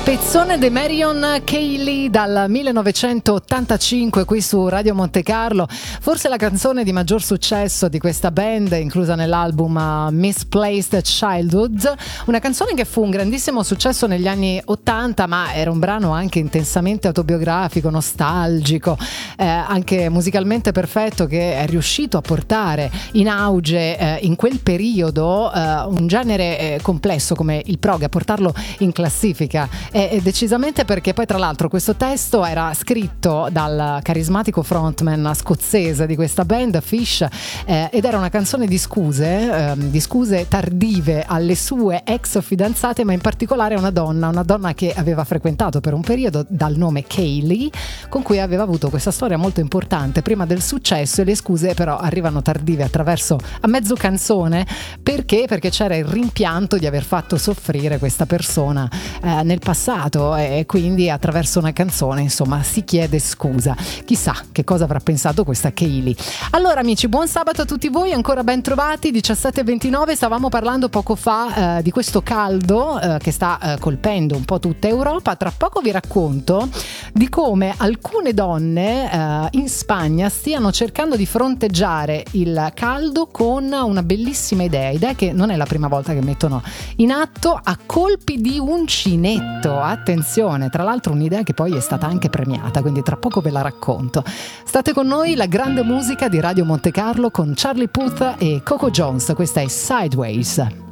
Pezzone de Marion Cayley dal 1985 qui su Radio Monte Carlo, forse la canzone di maggior successo di questa band, inclusa nell'album Misplaced Childhood, una canzone che fu un grandissimo successo negli anni 80, ma era un brano anche intensamente autobiografico, nostalgico, anche musicalmente perfetto, che è riuscito a portare in auge in quel periodo un genere complesso come il prog, a portarlo in classifica. E decisamente perché poi tra l'altro questo testo era scritto dal carismatico frontman scozzese di questa band, Fish, ed era una canzone di scuse tardive alle sue ex fidanzate, ma in particolare una donna che aveva frequentato per un periodo dal nome Cayley, con cui aveva avuto questa storia molto importante prima del successo, e le scuse però arrivano tardive a mezzo canzone. Perché c'era il rimpianto di aver fatto soffrire questa persona nel passato, e quindi attraverso una canzone insomma si chiede scusa. Chissà che cosa avrà pensato questa Cayley. Allora amici, buon sabato a tutti voi, ancora ben trovati. 17:29, stavamo parlando poco fa di questo caldo che sta colpendo un po' tutta Europa. Tra poco vi racconto di come alcune donne in Spagna stiano cercando di fronteggiare il caldo con una bellissima idea che non è la prima volta che mettono in atto a colpi di uncinetto. Attenzione, tra l'altro un'idea che poi è stata anche premiata, quindi tra poco ve la racconto. State con noi, la grande musica di Radio Monte Carlo con Charlie Puth e Coco Jones. Questa è Sideways.